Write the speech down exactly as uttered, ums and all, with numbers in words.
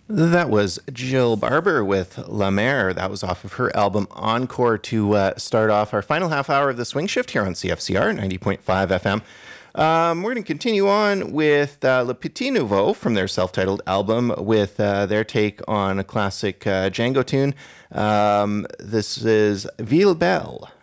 That was Jill Barber with La Mer. That was off of her album Encore to uh, start off our final half hour of the Swing Shift here on C F C R ninety point five F M. Um, we're going to continue on with uh, Le Petit Nouveau from their self-titled album with uh, their take on a classic uh, Django tune. Um, this is Ville Belle.